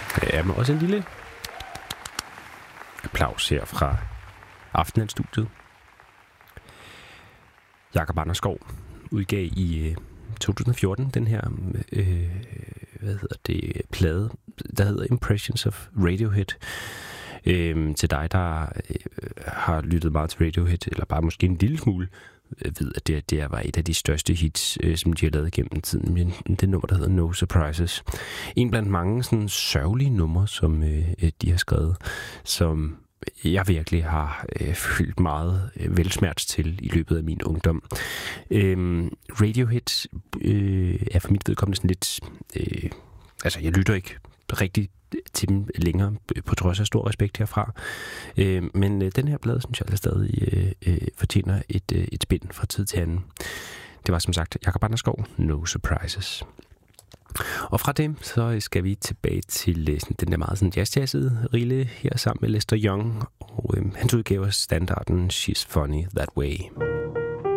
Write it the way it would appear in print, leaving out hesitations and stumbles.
Ja, men også en lille applaus her fra Aftenlandsstudiet. Jakob Anderskov udgav i 2014 den her plade, der hedder Impressions of Radiohead. Til dig, der har lyttet meget til Radiohead, eller bare måske en lille smule, ved, at det var et af de største hits, som de har lavet gennem tiden. Men det nummer, der hedder No Surprises. En blandt mange sådan sørgelige numre, som de har skrevet, som jeg virkelig har følt meget velsmerts til i løbet af min ungdom. Radiohead er for mit vedkommende sådan lidt... jeg lytter ikke rigtig til dem længere, på trods af stor respekt herfra. Men den her plade, synes jeg stadig fortjener et spænd fra tid til anden. Det var som sagt Jakob Anderskov, No Surprises. Og fra dem, så skal vi tilbage til den der meget sådan jazz-jazzede rille her sammen med Lester Young, og hans udgave af standarden She's Funny That Way.